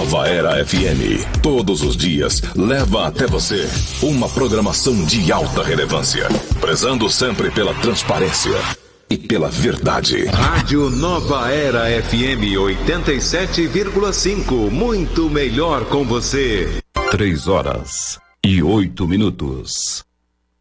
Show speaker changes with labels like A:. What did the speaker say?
A: Nova Era FM, todos os dias, leva até você uma programação de alta relevância, prezando sempre pela transparência e pela verdade.
B: Rádio Nova Era FM 87,5, muito melhor com você.
C: 3 horas e 8 minutos.